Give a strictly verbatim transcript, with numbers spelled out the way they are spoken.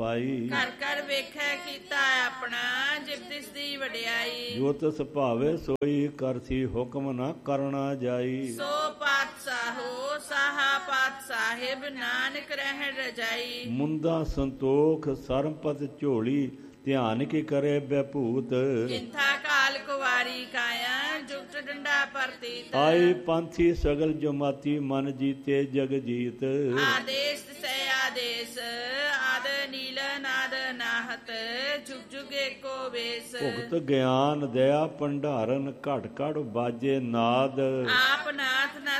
ਘਰ ਘਰ ਵੇਖੈ ਕੀਤਾ ਆਪਣਾ, ਜਿਵ ਤਿਸ ਦੀ ਵਡਿਆਈ। ਜੋ ਤਿਸ ਭਾਵੇ ਸੋਈ ਕਰਸੀ, ਹੁਕਮ ਨਾ ਕਰਨਾ ਜਾਈ। ਸੋ ਪਾਤਸ਼ਾਹੋ ਸਾਹਾ ਪਾਤ ਸਾਹਿਬ, ਨਾਨਕ ਰਹਿ ਰਜਾਈ। ਮੁੰਦਾ ਸੰਤੋਖ ਸਰਮਪਤ ਝੋਲੀ, ਧਿਆਨ ਕੀ ਕਰੇ ਬੈਭੂਤ। ਕਿੰਥਾ ਕਾਲ ਕੁਵਾਰੀ ਕਾਇਆ, ਜੁਗਤ ਡੰਡਾ ਪ੍ਰਤੀਤ। ਆਈ ਪੰਥੀ ਸਗਲ ਜਮਾਤੀ, ਮਨ ਜੀਤੇ ਜਗ ਜੀਤ। ਆਦੇਸ਼ ਸੈ ਆਦੇਸ਼, ਆਦ ਨੀਲ ਨਾਦ ਨਾਹਤ, ਜੁਗ ਜੁਗ ਏਕੋ ਵੇਸ। ਭੁਗਤ ਗਿਆਨ ਦਇਆ ਭੰਡਾਰਨ, ਘਟ ਘਟ ਬਾਜੇ ਨਾਦ। ਆਪ ਨਾਥ ਨਾ